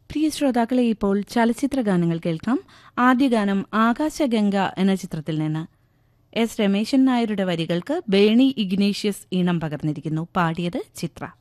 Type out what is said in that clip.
പ്രിയ ശ്രോതാക്കളെ, ഇപ്പോൾ ചലച്ചിത്ര ഗാനങ്ങൾ കേൾക്കാം. ആദ്യ ഗാനം ആകാശഗംഗ എന്ന ചിത്രത്തിൽ നിന്ന്. എസ് രമേശൻ നായരുടെ വരികൾക്ക് ബേണി ഇഗ്നേഷ്യസ് ഈണം പകർന്നിരിക്കുന്നു. പാടിയത് ചിത്ര.